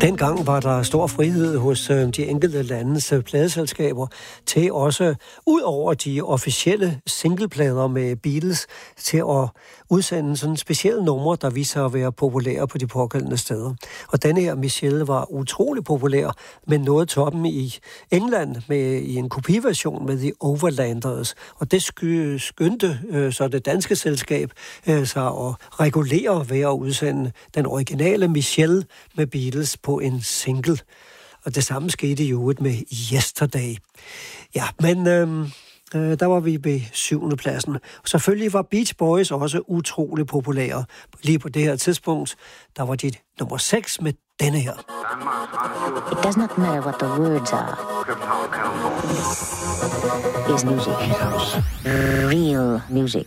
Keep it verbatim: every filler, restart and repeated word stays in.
Dengang var der stor frihed hos øh, de enkelte landes øh, pladeselskaber til også, ud over de officielle singleplader med Beatles, til at udsende sådan specielle numre, der viser at være populære på de pågældende steder. Og denne her Michelle var utrolig populær, men nåede toppen i England med, i en kopiversion med The Overlanders. Og det sky, skyndte øh, så det danske selskab øh, sig at regulere ved at udsende den originale Michelle med Beatles på en single. Og det samme skete jo med Yesterday. Ja, men øh, øh, der var vi ved syvende pladsen. Og selvfølgelig var Beach Boys også utrolig populære. Lige på det her tidspunkt, der var de nummer seks med denne her. It does not matter what the words are. Is music. Real music.